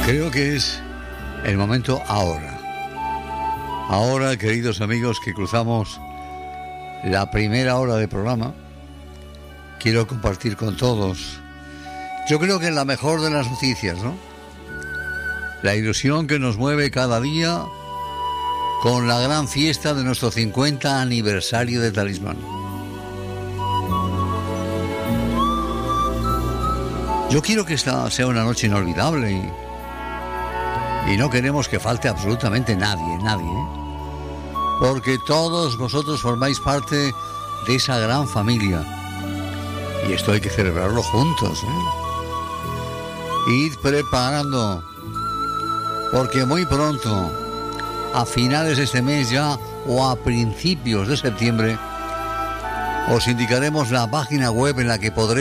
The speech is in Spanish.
Creo que es el momento ahora. Ahora, queridos amigos, que cruzamos la primera hora de programa, quiero compartir con todos, yo creo que es la mejor de las noticias, ¿no? La ilusión que nos mueve cada día con la gran fiesta de nuestro 50 aniversario de Talismán. Yo quiero que esta sea una noche inolvidable y no queremos que falte absolutamente nadie, ¿eh? Porque todos vosotros formáis parte de esa gran familia y esto hay que celebrarlo juntos, ¿eh? Id preparando, porque muy pronto, a finales de este mes ya o a principios de septiembre, os indicaremos la página web en la que podréis